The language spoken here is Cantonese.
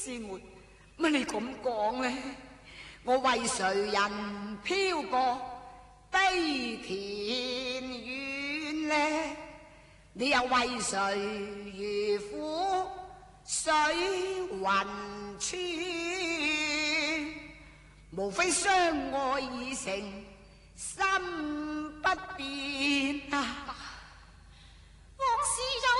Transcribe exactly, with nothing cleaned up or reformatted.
是我，乜你咁講呢？我為誰人飄過悲田遠呢？你又為誰如苦水雲穿？無非相愛已成心不變啊！ 往事有